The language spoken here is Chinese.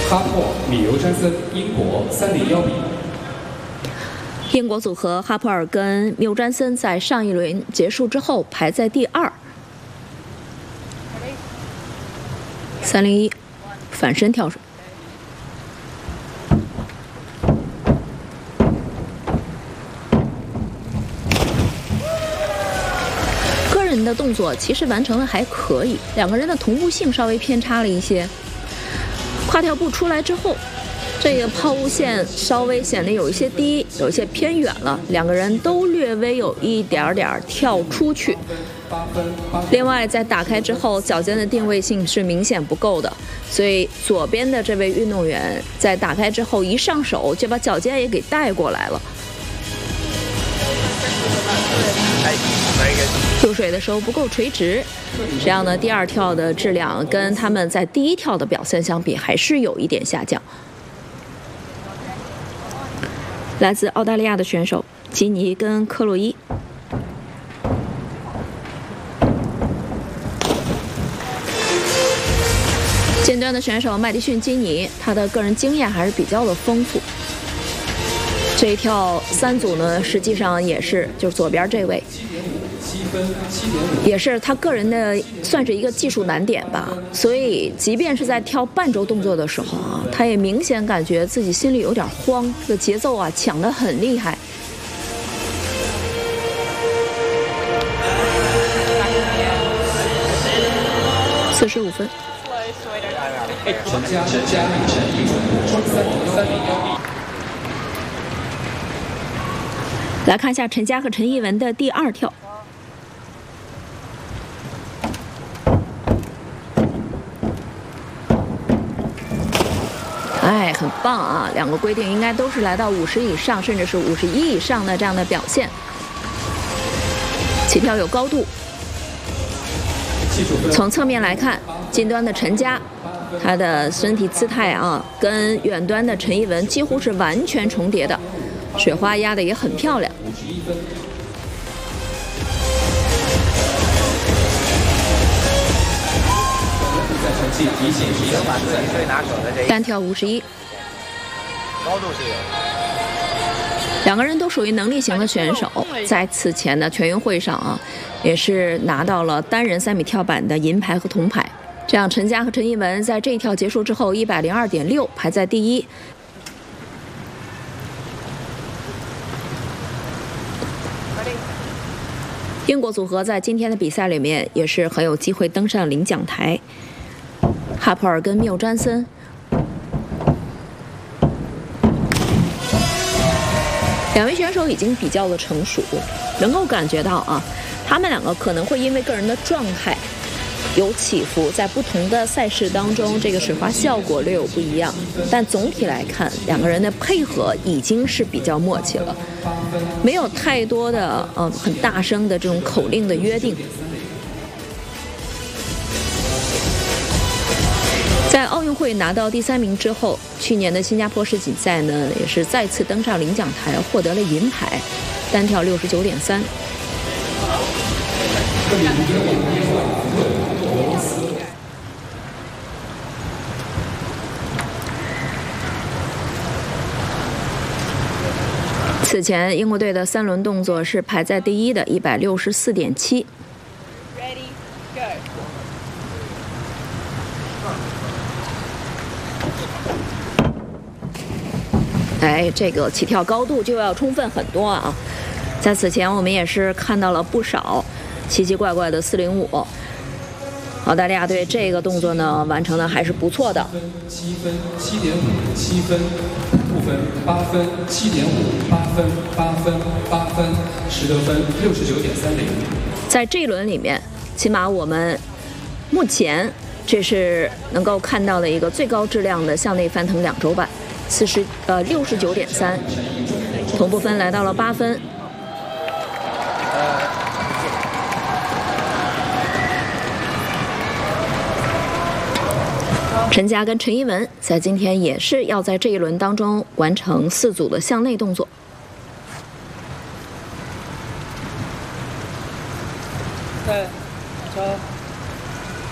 哈珀、米尤詹森，英国3-0-1比。 英国组合哈珀尔跟缪詹森在上一轮结束之后排在第2。3-0-1，反身跳水。个人的动作其实完成的还可以，两个人的同步性稍微偏差了一些。跨跳步出来之后，这个抛物线稍微显得有一些低，有一些偏远了，两个人都略微有一点点跳出去。另外，在打开之后，脚尖的定位性是明显不够的，所以左边的这位运动员在打开之后一上手就把脚尖也给带过来了。入水的时候不够垂直，这样呢，第2跳的质量跟他们在第1跳的表现相比，还是有一点下降。来自澳大利亚的选手吉尼跟克洛伊。尖端的选手麦迪逊·基尼，他的个人经验还是比较的丰富。这一跳3组呢，实际上也是就是左边这位，也是他个人的算是一个技术难点吧。所以，即便是在跳半周动作的时候啊，他也明显感觉自己心里有点慌，这个节奏啊抢得很厉害。45分。 陈嘉、陈一文，3-0-1比。 来看一下陈嘉和陈一文的第2跳。哎，很棒啊！两个规定应该都是来到50以上，甚至是51以上的这样的表现。起跳有高度。从侧面来看，近端的陈嘉，他的身体姿态啊，跟远端的陈一文几乎是完全重叠的，水花压得也很漂亮。单跳51， 高度是有。 两个人都属于能力型的选手，在此前的全运会上啊，也是拿到了单人3米跳板的银牌和铜牌。这样，陈嘉和陈一文在这一跳结束之后，102.6排在第1。英国组合在今天的比赛里面也是很有机会登上领奖台。哈珀尔跟缪詹森。两位选手已经比较的成熟，能够感觉到啊，他们两个可能会因为个人的状态有起伏，在不同的赛事当中，这个水花效果略有不一样。但总体来看，两个人的配合已经是比较默契了，没有太多的很大声的这种口令的约定。在奥运会拿到第3名之后，去年的新加坡世锦赛呢，也是再次登上领奖台，获得了银牌，单跳69.3。此前英国队的3轮动作是排在第1的164.7。哎，这个起跳高度就要充分很多啊！在此前我们也是看到了不少奇奇怪怪的405。澳大利亚队这个动作呢完成的还是不错的。 7分、7.5、7分，不分8分、7.5、8分、8分、8分，实得分69.30。 在这一轮里面，起码我们目前这是能够看到的一个最高质量的向内翻腾2轴板。69.3，同步分来到了8分。陈嘉跟陈一文在今天也是要在这一轮当中完成4组的向内动作。